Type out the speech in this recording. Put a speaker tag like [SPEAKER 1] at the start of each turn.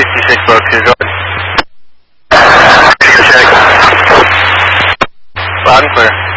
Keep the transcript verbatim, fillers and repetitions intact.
[SPEAKER 1] Two six four two, go ahead. Check. Loud and clear.